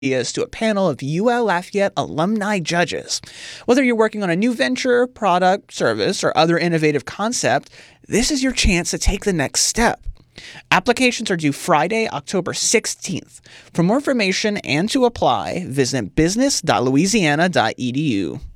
ideas to a panel of UL Lafayette alumni judges. Whether you're working on a new venture, product, service, or other innovative concept, this is your chance to take the next step. Applications are due Friday, October 16th. For more information and to apply, visit business.louisiana.edu.